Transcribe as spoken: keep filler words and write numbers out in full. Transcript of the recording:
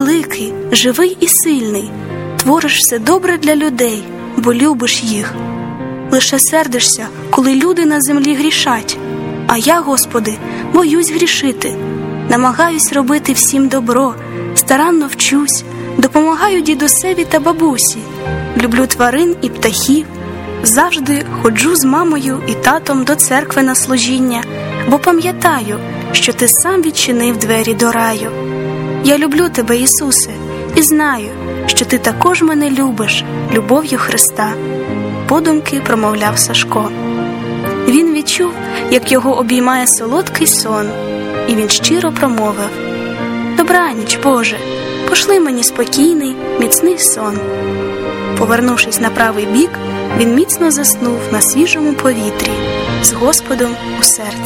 великий, живий і сильний, твориш все добре для людей, бо любиш їх. Лише сердишся, коли люди на землі грішать, а я, Господи, боюсь грішити. Намагаюсь робити всім добро, старанно вчусь, допомагаю дідусеві та бабусі. Люблю тварин і птахів, завжди ходжу з мамою і татом до церкви на служіння, бо пам'ятаю, що Ти сам відчинив двері до раю. Я люблю Тебе, Ісусе, і знаю, що Ти також мене любиш любов'ю Христа. Подумки промовляв Сашко. Він відчув, як його обіймає солодкий сон, і він щиро промовив: «Добраніч, Боже, пошли мені спокійний, міцний сон». Повернувшись на правий бік, він міцно заснув на свіжому повітрі з Господом у серці.